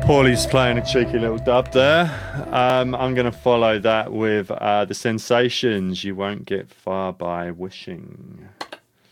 Paulie's playing a cheeky little dub there. I'm going to follow that with The Sensations, You Won't Get Far by Wishing.